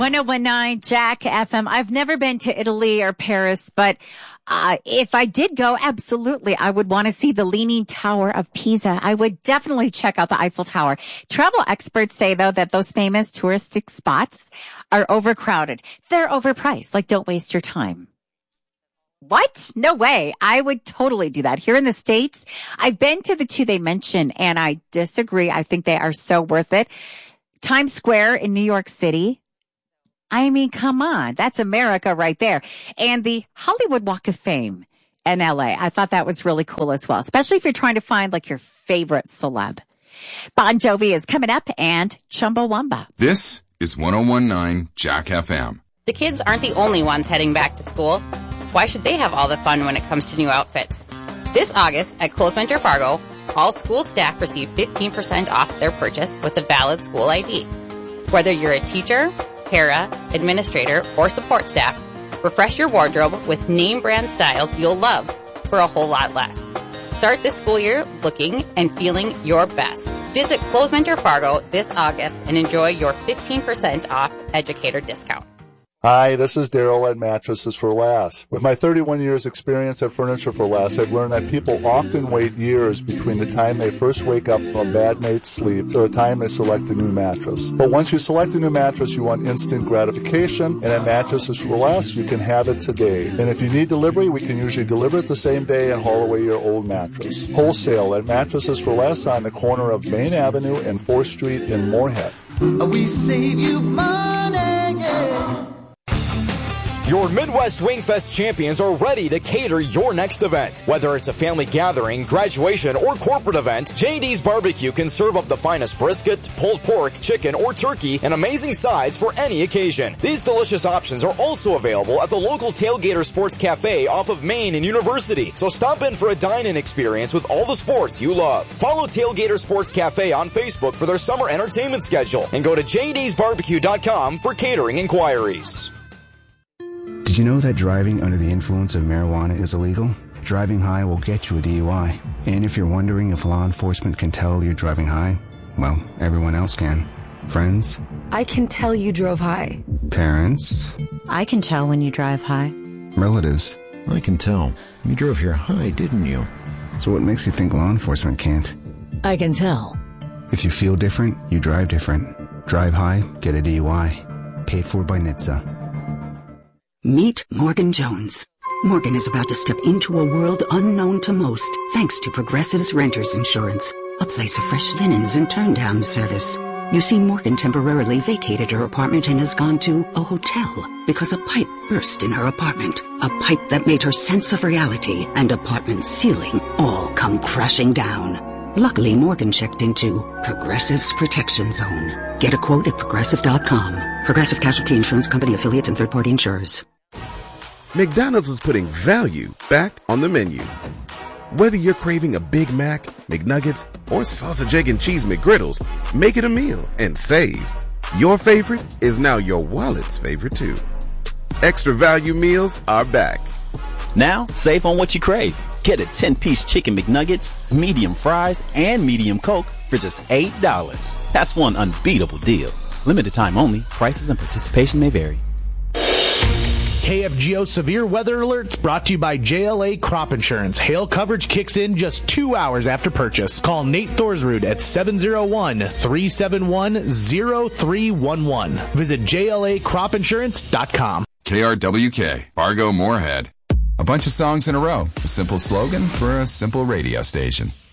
1019 Jack FM. I've never been to Italy or Paris, but if I did go, absolutely, I would want to see the Leaning Tower of Pisa. I would definitely check out the Eiffel Tower. Travel experts say, though, that those famous touristic spots are overcrowded. They're overpriced. Like, don't waste your time. What? No way. I would totally do that. Here in the States, I've been to the two they mentioned, and I disagree. I think they are so worth it. Times Square in New York City. I mean, come on. That's America right there. And the Hollywood Walk of Fame in LA. I thought that was really cool as well, especially if you're trying to find like your favorite celeb. Bon Jovi is coming up and Chumbawamba. This is 1019 Jack FM. The kids aren't the only ones heading back to school. Why should they have all the fun when it comes to new outfits? This August at Clothes Mentor Fargo, all school staff receive 15% off their purchase with a valid school ID. Whether you're a teacher, para, administrator, or support staff, refresh your wardrobe with name brand styles you'll love for a whole lot less. Start this school year looking and feeling your best. Visit Clothes Mentor Fargo this August and enjoy your 15% off educator discount. Hi, this is Daryl at Mattresses for Less. With my 31 years experience at Furniture for Less, I've learned that people often wait years between the time they first wake up from a bad night's sleep to the time they select a new mattress. But once you select a new mattress, you want instant gratification, and at Mattresses for Less, you can have it today. And if you need delivery, we can usually deliver it the same day and haul away your old mattress. Wholesale at Mattresses for Less on the corner of Main Avenue and 4th Street in Moorhead. We save you money, yeah. Your Midwest Wingfest champions are ready to cater your next event. Whether it's a family gathering, graduation, or corporate event, JD's Barbecue can serve up the finest brisket, pulled pork, chicken, or turkey in amazing sides for any occasion. These delicious options are also available at the local Tailgater Sports Cafe off of Main and University. So stop in for a dine-in experience with all the sports you love. Follow Tailgater Sports Cafe on Facebook for their summer entertainment schedule and go to jdsbarbecue.com for catering inquiries. Did you know that driving under the influence of marijuana is illegal? Driving high will get you a DUI. And if you're wondering if law enforcement can tell you're driving high, well, everyone else can. Friends? I can tell you drove high. Parents? I can tell when you drive high. Relatives? I can tell. You drove here high, didn't you? So what makes you think law enforcement can't? I can tell. If you feel different, you drive different. Drive high, get a DUI. Paid for by NHTSA. Meet Morgan Jones. Morgan is about to step into a world unknown to most, thanks to Progressive's Renters Insurance, a place of fresh linens and turn-down service. You see, Morgan temporarily vacated her apartment and has gone to a hotel because a pipe burst in her apartment. A pipe that made her sense of reality and apartment ceiling all come crashing down. Luckily, Morgan checked into Progressive's Protection Zone. Get a quote at Progressive.com. Progressive Casualty Insurance Company affiliates and third-party insurers. McDonald's is putting value back on the menu. Whether you're craving a Big Mac, McNuggets, or sausage, egg, and cheese McGriddles, make it a meal and save. Your favorite is now your wallet's favorite too. Extra value meals are back. Now, save on what you crave. Get a 10-piece chicken McNuggets, medium fries, and medium Coke for just $8. That's one unbeatable deal. Limited time only. Prices and participation may vary. KFGO Severe Weather Alerts brought to you by JLA Crop Insurance. Hail coverage kicks in just 2 hours after purchase. Call Nate Thorsrud at 701-371-0311. Visit JLACropInsurance.com. KRWK, Fargo Moorhead. A bunch of songs in a row. A simple slogan for a simple radio station.